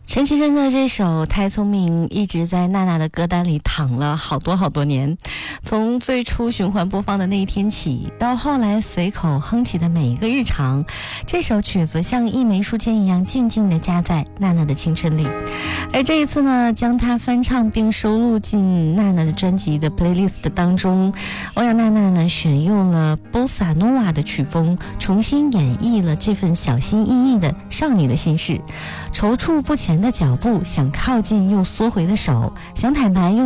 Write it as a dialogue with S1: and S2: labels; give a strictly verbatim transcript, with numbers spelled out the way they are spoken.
S1: 陈绮贞的这首《太聪明》一直在娜娜的歌单里躺了好多好多年，从最初循环播放的那一天起，到后来随口哼起的每一个日常，这首曲子像一枚书签一样静静地夹在娜娜的青春里。而这一次呢，将它翻唱并收录进娜娜的专辑的 playlist 当中，欧阳娜娜呢选用了波萨诺瓦的曲风，重新演绎了这份小心翼翼的少女的心事。踌躇不前的脚步，想靠近又缩回的手，想坦白又